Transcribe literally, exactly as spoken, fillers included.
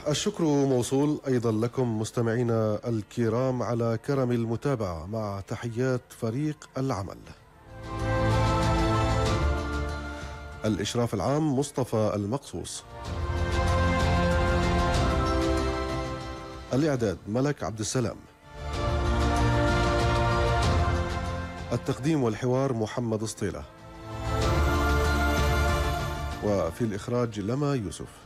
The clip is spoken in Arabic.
الشكر موصول أيضا لكم مستمعينا الكرام على كرم المتابعة، مع تحيات فريق العمل. الإشراف العام مصطفى المقصوص، الإعداد ملك عبد السلام، التقديم والحوار محمد سطيلة، وفي الإخراج لما يوسف.